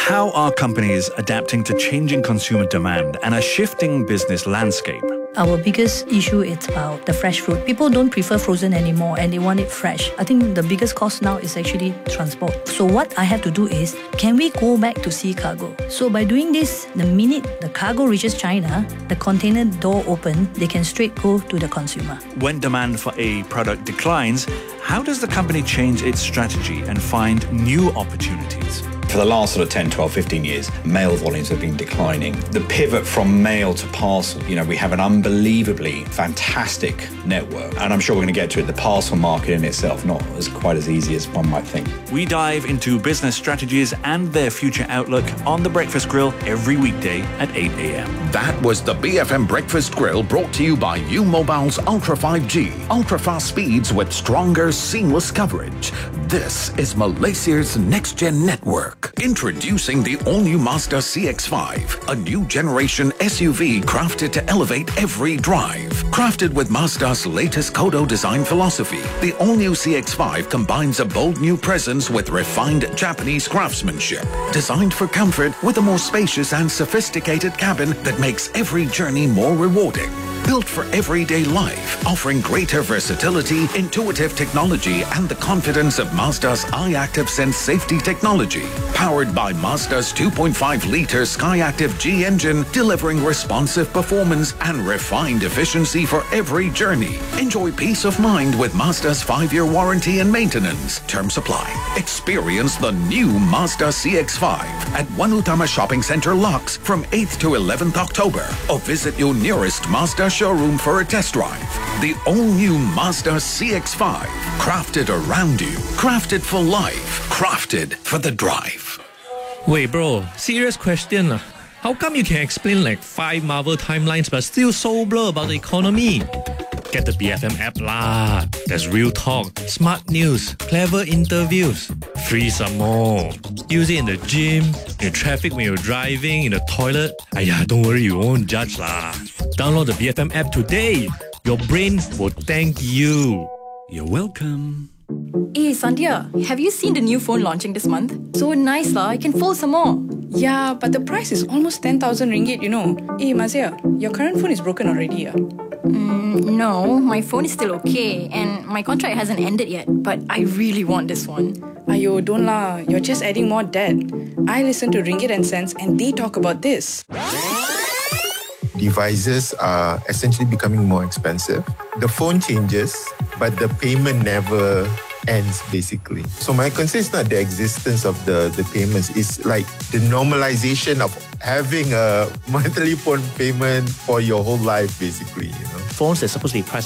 How are companies adapting to changing consumer demand and a shifting business landscape? Our biggest issue is about the fresh fruit. People don't prefer frozen anymore and they want it fresh. I think the biggest cost now is actually transport. So what I have to do is, can we go back to sea cargo? So by doing this, the minute the cargo reaches China, the container door open, they can straight go to the consumer. When demand for a product declines, how does the company change its strategy and find new opportunities? For the last sort of 10, 12, 15 years, mail volumes have been declining. The pivot from mail to parcel, we have an unbelievably fantastic network. And I'm sure we're going to get to it. The parcel market in itself, not as quite as easy as one might think. We dive into business strategies and their future outlook on The Breakfast Grill every weekday at 8 a.m. That was the BFM Breakfast Grill, brought to you by U-Mobile's Ultra 5G. Ultra-fast speeds with stronger, seamless coverage. This is Malaysia's next-gen network. Introducing the all-new Mazda CX-5, a new generation SUV crafted to elevate every drive. Crafted with Mazda's latest Kodo design philosophy, the all-new CX-5 combines a bold new presence with refined Japanese craftsmanship. Designed for comfort with a more spacious and sophisticated cabin that makes every journey more rewarding. Built for everyday life, offering greater versatility, intuitive technology, and the confidence of Mazda's iActive Sense safety technology. Powered by Mazda's 2.5-liter SkyActiv G engine, delivering responsive performance and refined efficiency for every journey. Enjoy peace of mind with Mazda's 5-year warranty and maintenance. Terms apply. Experience the new Mazda CX-5 at One Utama Shopping Center, Lux, from 8th to 11th October. Or visit your nearest Mazda showroom for a test drive. The all-new Mazda CX-5. Crafted around you. Crafted for life. Crafted for the drive. Wait, bro, serious question. How come you can explain like 5 Marvel timelines but still so blur about the economy? Get the BFM app lah. There's real talk, smart news, clever interviews. Free some more. Use it in the gym, in traffic when you're driving, in the toilet. Aiyah, don't worry, you won't judge lah. Download the BFM app today. Your brain will thank you. You're welcome. Hey Sandhya, have you seen the new phone launching this month? So nice lah, I can fold some more. Yeah, but the price is almost 10,000 ringgit, Hey Mazia, your current phone is broken already. No, my phone is still okay and my contract hasn't ended yet, but I really want this one. Ayo, don't lah, you're just adding more debt. I listen to Ringgit and Cents and they talk about this. Devices are essentially becoming more expensive. The phone changes, but the payment never ends, basically. So my concern is not the existence of the payments. It's like the normalization of having a monthly phone payment for your whole life, basically. Phones are supposed to be priced